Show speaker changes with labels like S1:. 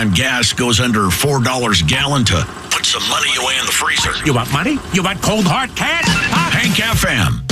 S1: time gas goes under $4 a gallon to put some money away in the freezer.
S2: You want money? You want cold hard cash? Huh?
S1: Hank FM.